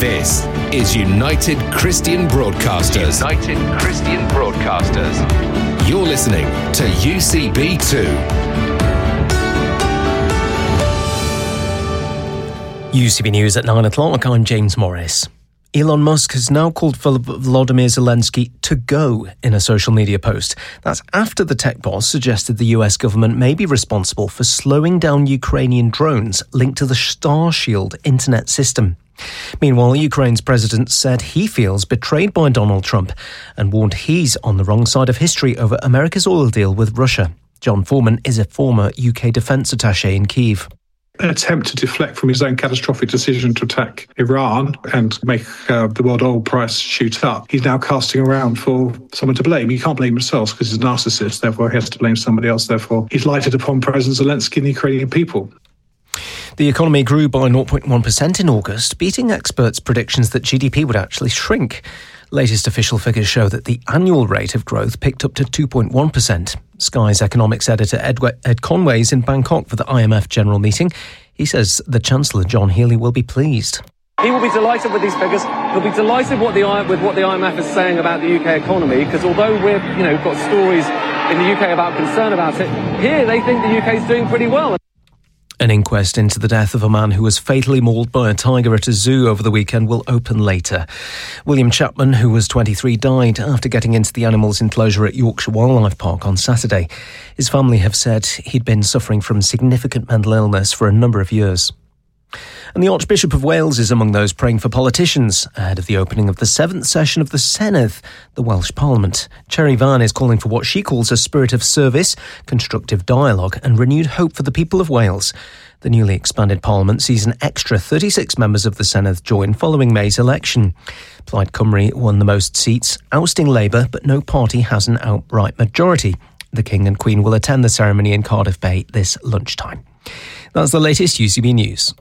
This is United Christian Broadcasters. United Christian Broadcasters. You're listening to UCB2. UCB News at 9 o'clock. I'm James Morris. Elon Musk has now called for Volodymyr Zelensky to go in a social media post. That's after the tech boss suggested the US government may be responsible for slowing down Ukrainian drones linked to the Starshield internet system. Meanwhile, Ukraine's president said he feels betrayed by Donald Trump and warned he's on the wrong side of history over America's oil deal with Russia. John Foreman is a former UK defence attaché in Kyiv. An attempt to deflect from his own catastrophic decision to attack Iran and make the world oil price shoot up. He's now casting around for someone to blame. He can't blame himself because he's a narcissist, therefore he has to blame somebody else. Therefore, he's lighted upon President Zelensky and the Ukrainian people. The economy grew by 0.1% in August, beating experts' predictions that GDP would actually shrink. Latest official figures show that the annual rate of growth picked up to 2.1%. Sky's economics editor Ed Conway is in Bangkok for the IMF General Meeting. He says the Chancellor, John Healey, will be pleased. He will be delighted with these figures. He'll be delighted with what the IMF is saying about the UK economy, because although we've got stories in the UK about concern about it, here they think the UK is doing pretty well. An inquest into the death of a man who was fatally mauled by a tiger at a zoo over the weekend will open later. William Chapman, who was 23, died after getting into the animals enclosure at Yorkshire Wildlife Park on Saturday. His family have said he'd been suffering from significant mental illness for a number of years. And the Archbishop of Wales is among those praying for politicians ahead of the opening of the 7th session of the Senedd, the Welsh Parliament. Cherry Van is calling for what she calls a spirit of service, constructive dialogue and renewed hope for the people of Wales. The newly expanded Parliament sees an extra 36 members of the Senedd join following May's election. Plaid Cymru won the most seats, ousting Labour, but no party has an outright majority. The King and Queen will attend the ceremony in Cardiff Bay this lunchtime. That's the latest UCB News.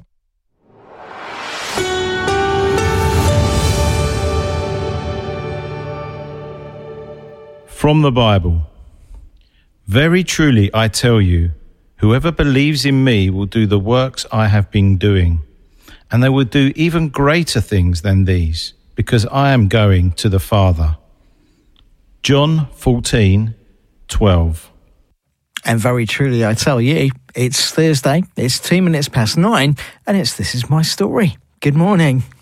From the Bible. Very truly I tell you, whoever believes in me will do the works I have been doing, and they will do even greater things than these, because I am going to the Father. John 14:12. And very truly I tell you, it's Thursday, it's 2 minutes past 9, and it's This Is My Story. Good morning.